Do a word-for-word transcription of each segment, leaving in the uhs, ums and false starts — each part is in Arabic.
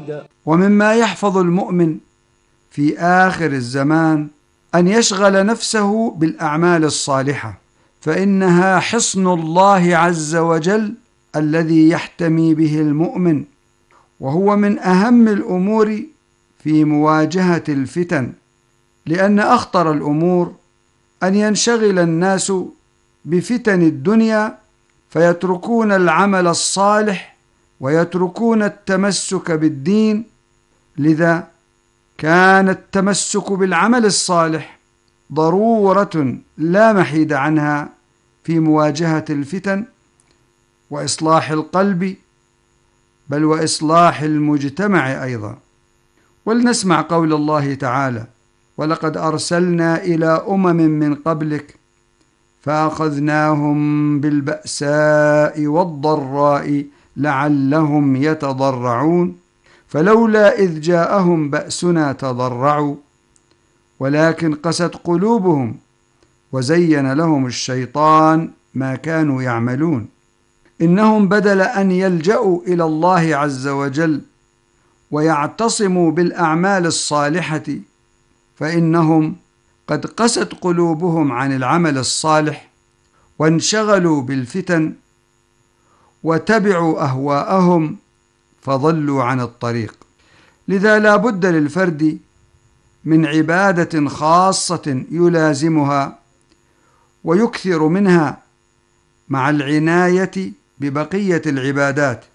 واحدا. ومما يحفظ المؤمن في آخر الزمان أن يشغل نفسه بالأعمال الصالحة، فإنها حصن الله عز وجل الذي يحتمي به المؤمن، وهو من أهم الأمور في مواجهة الفتن، لأن أخطر الأمور أن ينشغل الناس بفتن الدنيا فيتركون العمل الصالح ويتركون التمسك بالدين. لذا كان التمسك بالعمل الصالح ضرورة لا محيد عنها في مواجهة الفتن وإصلاح القلب، بل وإصلاح المجتمع أيضا. ولنسمع قول الله تعالى: ولقد أرسلنا إلى أمم من قبلك فأخذناهم بالبأساء والضراء لعلهم يتضرعون فلولا إذ جاءهم بأسنا تضرعوا ولكن قست قلوبهم وزين لهم الشيطان ما كانوا يعملون. إنهم بدل أن يلجأوا إلى الله عز وجل ويعتصموا بالأعمال الصالحة فإنهم قد قست قلوبهم عن العمل الصالح وانشغلوا بالفتن وتبعوا أهواءهم فضلوا عن الطريق. لذا لا بد للفرد من عبادة خاصة يلازمها ويكثر منها مع العناية ببقية العبادات،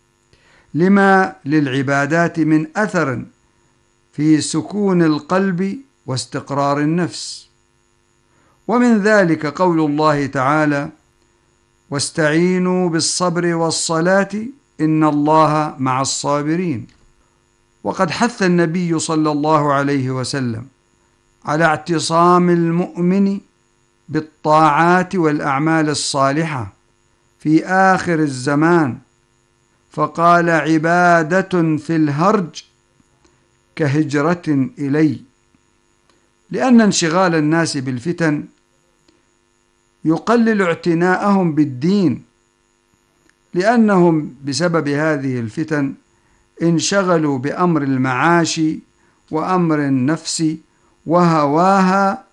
لما للعبادات من أثر في سكون القلب واستقرار النفس. ومن ذلك قول الله تعالى: واستعينوا بالصبر والصلاة إن الله مع الصابرين. وقد حث النبي صلى الله عليه وسلم على اعتصام المؤمن بالطاعات والأعمال الصالحة في آخر الزمان، فقال: عبادة في الهرج كهجرة إلي، لأن انشغال الناس بالفتن يقلل اعتناءهم بالدين، لأنهم بسبب هذه الفتن انشغلوا بأمر المعاش وأمر النفس وهواها